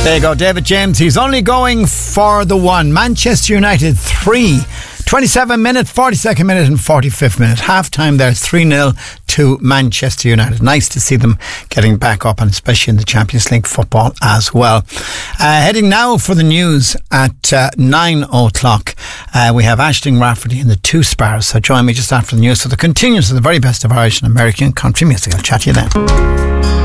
There you go, David James. He's only going for the one. Manchester United 3. 27 minute, 42nd minute and 45th minute. Half time there, 3-0 to Manchester United. Nice to see them getting back up, and especially in the Champions League football as well. Heading now for the news at 9 o'clock. We have Aisling Rafferty and the Two Sparrows. So join me just after the news for the continuance of the very best of Irish and American country music. I'll chat to you then.